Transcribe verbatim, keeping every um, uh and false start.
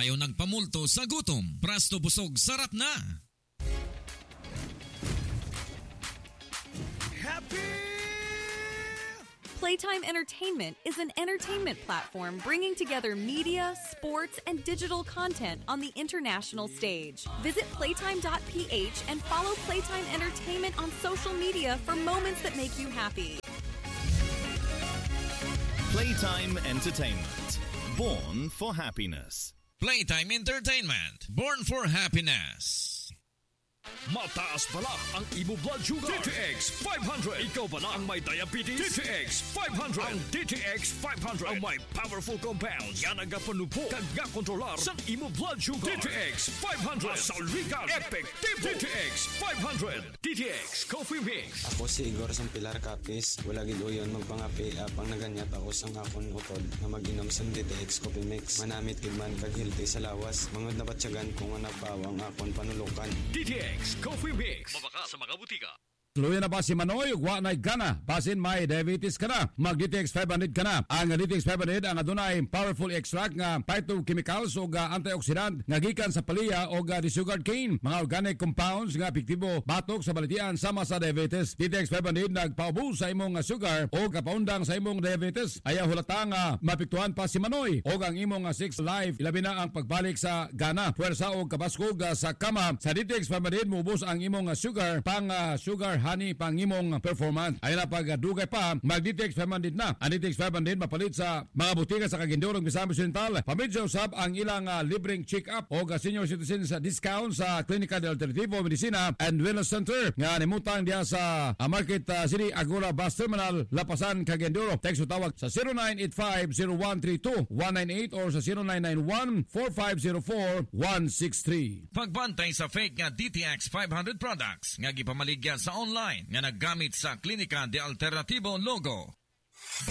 Ayaw nagpamulto sa gutom. Prasto busog sarap na. Happy! Playtime Entertainment is an entertainment platform bringing together media, sports, and digital content on the international stage. Visit playtime dot p h and follow Playtime Entertainment on social media for moments that make you happy. Playtime Entertainment. Born for happiness. Playtime Entertainment. Born for happiness. Mataas pala ang imo blood sugar. D T X five hundred. Ikaw pala ang may diabetes. D T X five hundred. Ang D T X five hundred ang may powerful compounds yan nagapanupo kag kontrolar sa imo blood sugar. D T X five hundred. Salrigan. Epektibo. D T X five hundred. D T X Coffee Mix. Ako si Igor sang Pilar Capis. Wala gid uyon magpangapi apang naganyat ako sang akon utod na mag-inom sang D T X Coffee Mix. Manamit gid man kag healthy sa lawas. Mangod na batsyagan kung nga nagpawang akon panulukan. D T X Coffee Mix. Mabaka sa mga butika. Luya na ba si Manoy? Wa na gana. Basin may diabetes ka na. Mag-D T X five hundred ka na. Ang D T X five hundred ang adunay powerful extract nga phytochemicals o ga antioxidant nga gikan sa palaya o ga sugared cane. Mga organic compounds nga epektibo batok sa balitian sama sa diabetes. D T X five hundred nagpaubos sa imong sugar o kapaundang sa imong diabetes. Ayaw hulata nga mapiktuhan pa si Manoy o ang imong six life. Ilabi na ang pagbalik sa gana. Pwersa o kabaskog sa kama. Sa D T X five hundred mubos ang imong sugar pang uh, sugar honey pangimong performance. Ay na pagdugay pa, mag-D T X five hundred na. Ang D T X five hundred mapalit sa mga butika sa Kagindorong Misamis Oriental. Pamidya usab ang ilang uh, libreng check-up o uh, senior citizens uh, discount sa Klinika de Alternativo Medicina and Wellness Center nga nimutang diya sa uh, Market uh, City Agora Bus Terminal, Lapasan, Cagindoro. Text o tawag sa zero nine eight five zero one three two one nine eight or sa zero nine nine one four five zero four one six three. Pagbantay sa fake nga D T X five hundred products nga gipamaligya sa online nga naggamit sa Klinika de Alternativo logo.